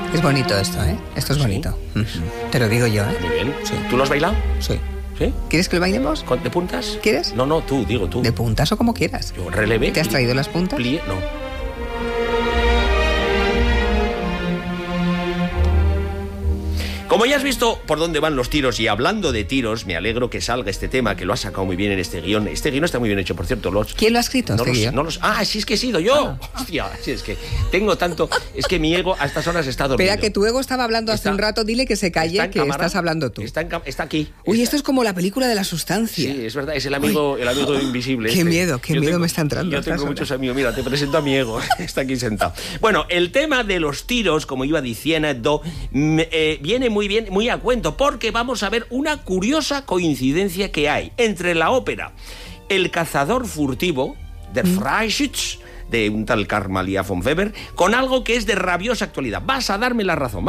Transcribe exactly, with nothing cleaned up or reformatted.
Es bonito esto, ¿eh? Esto es ¿Sí? bonito. Uh-huh. Te lo digo yo, ¿eh? Muy bien. Sí. ¿Tú lo has bailado? Sí. ¿Sí? ¿Quieres que lo bailemos? ¿Con- ¿De puntas? ¿Quieres? No, no, tú, digo tú. ¿De puntas o como quieras? Yo relevé. ¿Te has traído las puntas? Plié, no. Como ya has visto por dónde van los tiros, y hablando de tiros, me alegro que salga este tema, que lo has sacado muy bien en este guión. Este guión está muy bien hecho, por cierto. Los, ¿Quién lo ha escrito, no este los, guión? no los, ah, sí, es que he sido yo. Ah. Hostia, sí, es que tengo tanto... Es que mi ego a estas horas está dormido. Espera, que tu ego estaba hablando hace Está- un rato. Dile que se calle, que cámara, estás hablando tú. Está, en, está aquí. Uy, está. esto es como la película de la sustancia. Sí, es verdad, es el amigo, el amigo invisible. Qué este. miedo, qué Yo miedo tengo- me está entrando Yo a estas tengo muchos horas. amigos. Mira, te presento a mi ego. Está aquí sentado. Bueno, el tema de los tiros, como iba diciendo, mm, eh, viene muy bien, muy a cuento, porque vamos a ver una curiosa coincidencia que hay entre la ópera El cazador furtivo, Der Freischütz, de un tal Carl Maria von Weber, con algo que es de rabiosa actualidad. Vas a darme la razón.